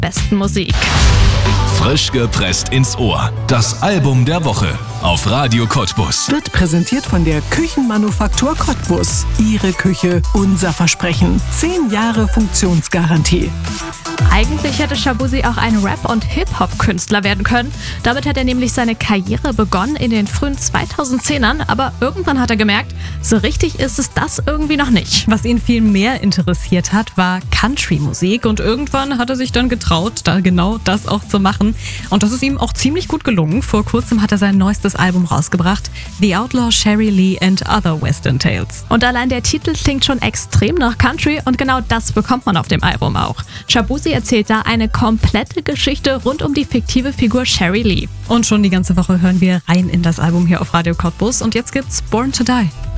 besten Musik. Frisch gepresst ins Ohr. Das Album der Woche auf Radio Cottbus. Wird präsentiert von der Küchenmanufaktur Cottbus. Ihre Küche, unser Versprechen. 10 Jahre Funktionsgarantie. Eigentlich hätte Shaboozey auch ein Rap- und Hip-Hop-Künstler werden können. Damit hat er nämlich seine Karriere begonnen in den frühen 2010ern, aber irgendwann hat er gemerkt, so richtig ist es das irgendwie noch nicht. Was ihn viel mehr interessiert hat, war Country-Musik und irgendwann hat er sich dann getraut, da genau das auch zu machen. Und das ist ihm auch ziemlich gut gelungen. Vor kurzem hat er sein neuestes Album rausgebracht, The Outlaw Sherry Lee and Other Western Tales. Und allein der Titel klingt schon extrem nach Country und genau das bekommt man auf dem Album auch. Shaboozey erzählt da eine komplette Geschichte rund um die fiktive Figur Sherry Lee. Und schon die ganze Woche hören wir rein in das Album hier auf Radio Cottbus und jetzt gibt's Born to Die.